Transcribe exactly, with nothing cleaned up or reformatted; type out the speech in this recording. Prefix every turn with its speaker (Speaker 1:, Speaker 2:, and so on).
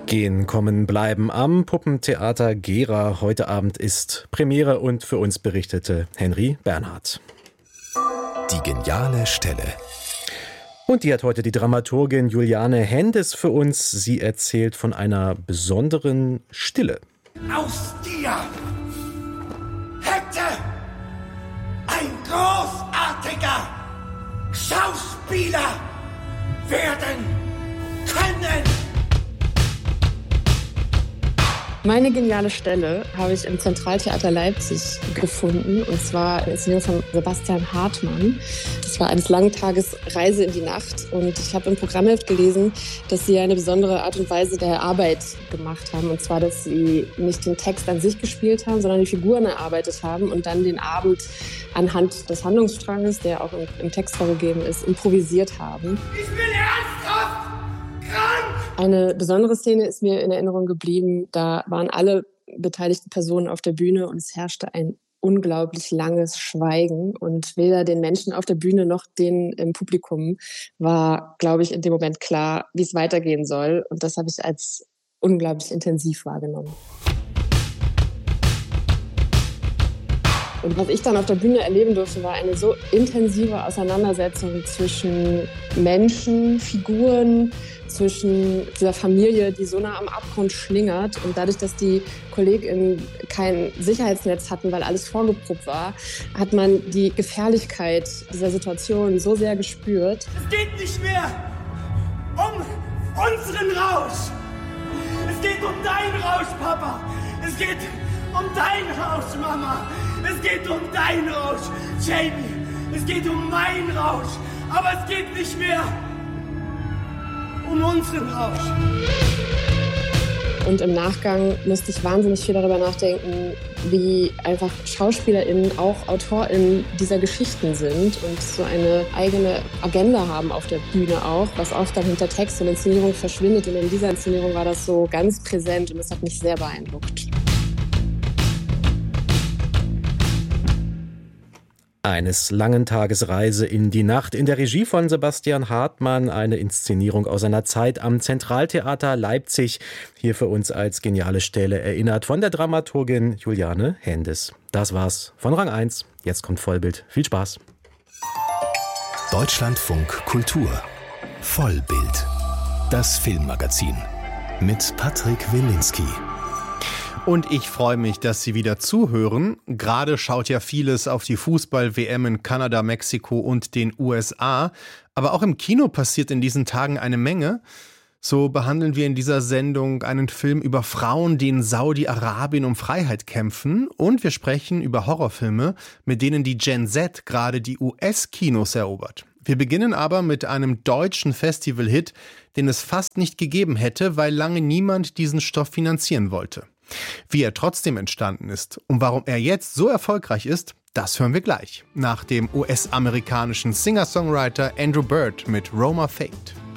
Speaker 1: Gehen, kommen, bleiben am Puppentheater Gera. Heute Abend ist Premiere und für uns berichtete Henry Bernhard.
Speaker 2: Die geniale Stelle.
Speaker 1: Und die hat heute die Dramaturgin Juliane Hendes für uns. Sie erzählt von einer besonderen Stille.
Speaker 3: Aus dir hätte ein großartiger Schauspieler werden können.
Speaker 4: Meine geniale Stelle habe ich im Zentraltheater Leipzig gefunden, und zwar in Inszenierung von Sebastian Hartmann. Das war eines langen Tages Reise in die Nacht, und ich habe im Programmheft gelesen, dass sie eine besondere Art und Weise der Arbeit gemacht haben, und zwar, dass sie nicht den Text an sich gespielt haben, sondern die Figuren erarbeitet haben und dann den Abend anhand des Handlungsstranges, der auch im, im Text vorgegeben ist, improvisiert haben.
Speaker 3: Ich bin ernsthaft krank!
Speaker 4: Eine besondere Szene ist mir in Erinnerung geblieben. Da waren alle beteiligten Personen auf der Bühne und es herrschte ein unglaublich langes Schweigen. Und weder den Menschen auf der Bühne noch denen im Publikum war, glaube ich, in dem Moment klar, wie es weitergehen soll. Und das habe ich als unglaublich intensiv wahrgenommen. Und was ich dann auf der Bühne erleben durfte, war eine so intensive Auseinandersetzung zwischen Menschen, Figuren, zwischen dieser Familie, die so nah am Abgrund schlingert. Und dadurch, dass die KollegInnen kein Sicherheitsnetz hatten, weil alles vorgeprobt war, hat man die Gefährlichkeit dieser Situation so sehr gespürt.
Speaker 3: Es geht nicht mehr um unseren Rausch. Es geht um deinen Rausch, Papa. Es geht um deinen Rausch, Mama. Es geht um deinen Rausch, Jamie. Es geht um meinen Rausch. Aber es geht nicht mehr um unseren Rausch.
Speaker 4: Und im Nachgang musste ich wahnsinnig viel darüber nachdenken, wie einfach SchauspielerInnen, auch AutorInnen dieser Geschichten sind und so eine eigene Agenda haben auf der Bühne auch, was oft dann hinter Text und Inszenierung verschwindet. Und in dieser Inszenierung war das so ganz präsent und das hat mich sehr beeindruckt.
Speaker 1: Eines langen Tages Reise in die Nacht in der Regie von Sebastian Hartmann, eine Inszenierung aus seiner Zeit am Zentraltheater Leipzig, hier für uns als geniale Stelle erinnert von der Dramaturgin Juliane Hendes. Das war's von Rang eins. Jetzt kommt Vollbild. Viel Spaß.
Speaker 2: Deutschlandfunk Kultur. Vollbild. Das Filmmagazin mit Patrick Wilinski.
Speaker 5: Und ich freue mich, dass Sie wieder zuhören. Gerade schaut ja vieles auf die Fußball-W M in Kanada, Mexiko und den U S A. Aber auch im Kino passiert in diesen Tagen eine Menge. So behandeln wir in dieser Sendung einen Film über Frauen, die in Saudi-Arabien um Freiheit kämpfen. Und wir sprechen über Horrorfilme, mit denen die Gen Z gerade die U S-Kinos erobert. Wir beginnen aber mit einem deutschen Festival-Hit, den es fast nicht gegeben hätte, weil lange niemand diesen Stoff finanzieren wollte. Wie er trotzdem entstanden ist und warum er jetzt so erfolgreich ist, das hören wir gleich. Nach dem U S-amerikanischen Singer-Songwriter Andrew Bird mit Roma Fate.